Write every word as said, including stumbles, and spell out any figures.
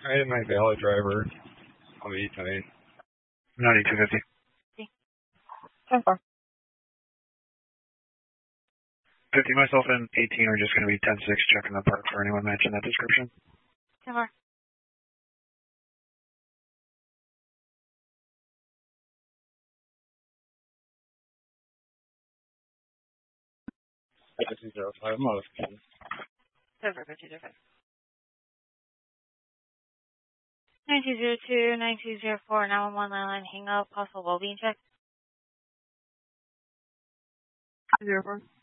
I am my valid driver. I'll be tonight. ninety-two fifty. ten four. fifty, myself, and eighteen are just going to be ten six checking the park for anyone matching that description. ten four. fifty zero five, I'm out of key. Over fifty zero five. nine two zero two, nine two zero four, nine one one line hang up, possible well-being check. zero four.